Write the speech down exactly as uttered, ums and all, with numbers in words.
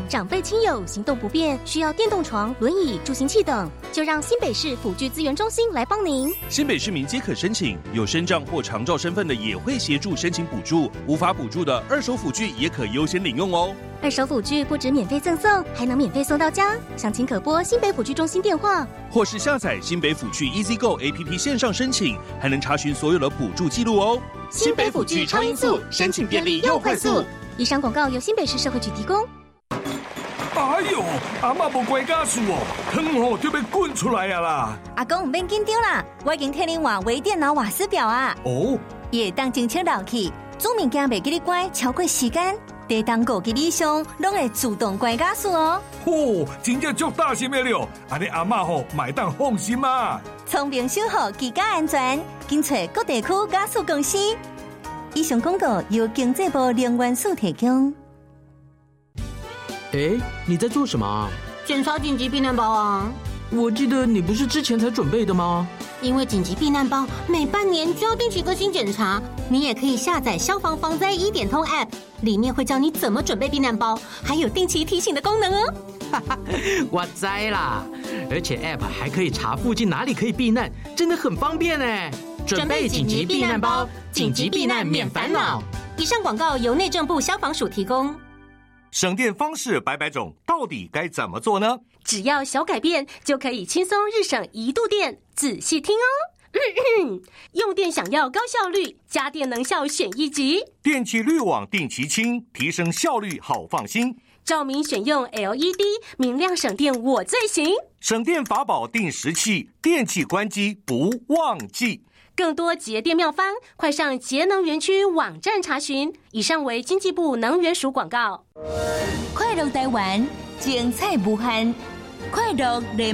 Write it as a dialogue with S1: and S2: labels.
S1: 长辈亲友行动不便，需要电动床、轮椅、助行器等，就让新北市辅具资源中心来帮您。
S2: 新北市民皆可申请，有身障或长照身份的也会协助申请补助，无法补助的二手辅具也可优先领用哦。
S1: 二手辅具不止免费赠送，还能免费送到家。详情可拨新北辅具中心电话，
S2: 或是下载新北辅具 EasyGo A P P 线上申请，还能查询所有的补助记录哦。
S1: 新北辅具超音速，申请便利又快速。以上广告由新北市社会局提供。
S3: 哎呦，阿嬷无乖家事哦，汤哦就要滚出来啊啦！
S4: 阿公唔免紧张啦，我已经替您换微电脑瓦斯表啊。
S3: 哦，
S4: 伊会当侦测漏气，煮物件袂记你关超过时间，地当过记你上，拢会自动关家事哦。
S3: 嚯、哦，真正足大心的了，安尼阿嬷吼买当放心啊。
S4: 聪明守护居家安全，紧找各地区家事公司。以上广告由经济部能源署提供。
S5: 哎，你在做什么啊？
S6: 检查紧急避难包啊！
S5: 我记得你不是之前才准备的吗？
S6: 因为紧急避难包每半年就要定期更新检查，你也可以下载消防防灾一点通 App， 里面会教你怎么准备避难包，还有定期提醒的功能哦。
S5: 哈哈，我知啦，而且 App 还可以查附近哪里可以避难，真的很方便哎！准备紧急避难包，紧急避难免烦恼。
S6: 以上广告由内政部消防署提供。
S7: 省电方式百百种，到底该怎么做呢？
S6: 只要小改变，就可以轻松日省一度电。仔细听哦，咳咳用电想要高效率，家电能效选一级。
S7: 电气滤网定期清，提升效率好放心。
S6: 照明选用 L E D， 明亮省电我最行。
S7: 省电法宝定时器，电器关机不忘记。
S6: 更多节电妙方，快上节能园区网站查询。以上为经济部能源署广告。
S4: 快乐台湾，精彩无限，快乐